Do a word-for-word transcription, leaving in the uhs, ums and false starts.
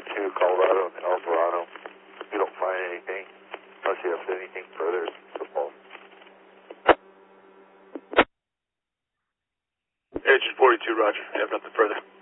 to Colorado and El Dorado. If you don't find anything, unless you have anything further, to Paul. Agent forty-two, roger. I have nothing further.